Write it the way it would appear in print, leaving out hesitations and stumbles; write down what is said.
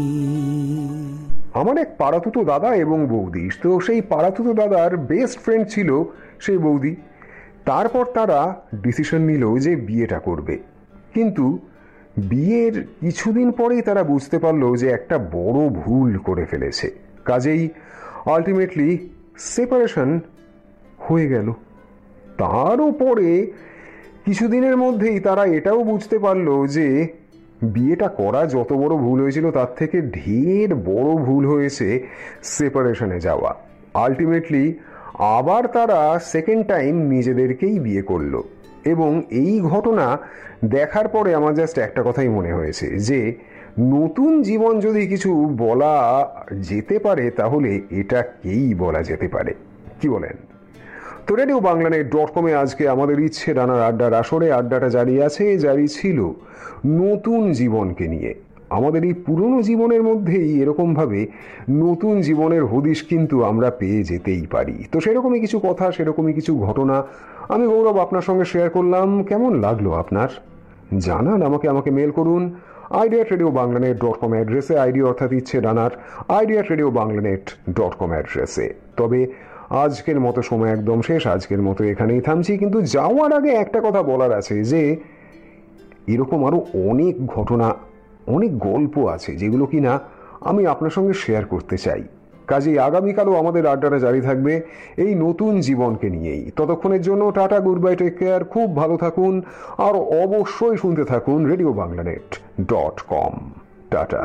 আমার এক পাড়াতুতো দাদা এবং বৌদি, তো সেই পাড়াতুতো দাদার বেস্ট ফ্রেন্ড ছিল সেই বৌদি। তারপর তারা ডিসিশন নিল যে বিয়েটা করবে, কিন্তু বিয়ের কিছুদিন পরেই তারা বুঝতে পারলো যে একটা বড় ভুল করে ফেলেছে। কাজেই আলটিমেটলি সেপারেশন হয়ে গেল। তারও পরে কিছুদিনের মধ্যেই তারা এটাও বুঝতে পারলো যে বিয়েটা করা যত বড় ভুল হয়েছিল তার থেকে ঢের বড় ভুল হয়েছে সেপারেশনে যাওয়া। আলটিমেটলি আবার তারা সেকেন্ড টাইম নিজেদেরকেই বিয়ে করলো। এবং এই ঘটনা দেখার পরে আমার জাস্ট একটা কথাই মনে হয়েছে যে নতুন জীবন যদি কিছু বলা যেতে পারে তাহলে এটাকেই বলা যেতে পারে। কি বলেন? তো রেডিও বাংলানেট.com-এ আজকে আমাদের ইচ্ছে ডানার আড্ডার আসরে আড্ডাটা জারি আছে, জারি ছিল নতুন জীবনকে নিয়ে। আমাদের এই পুরনো জীবনের মধ্যেই এরকমভাবে নতুন জীবনের হদিশ কিন্তু আমরা পেয়ে যেতেই পারি। তো সেরকমই কিছু কথা, সেরকমই কিছু ঘটনা আমি গৌরব আপনার সঙ্গে শেয়ার করলাম। কেমন লাগলো আপনার জানান আমাকে মেল করুন idea@radiobanglanet.com অ্যাড্রেসে, আইডিয়া অর্থাৎ ইচ্ছে ডানার idea@radiobanglanet.com অ্যাড্রেসে। তবে আজকের মতো সময় একদম শেষ, আজকের মতো এখানেই থামছি। কিন্তু যাওয়ার আগে একটা কথা বলার আছে যে এরকম আরো অনেক ঘটনা, অনেক গল্প আছে যেগুলো কিনা আমি আপনার সঙ্গে শেয়ার করতে চাই। কাজেই আগামীকালও আমাদের আড্ডাটা জারি থাকবে এই নতুন জীবনকে নিয়েই। ততক্ষণের জন্য tata, good bye, take care, খুব ভালো থাকুন আর অবশ্যই শুনতে থাকুন রেডিও বাংলানেট.com। টাটা।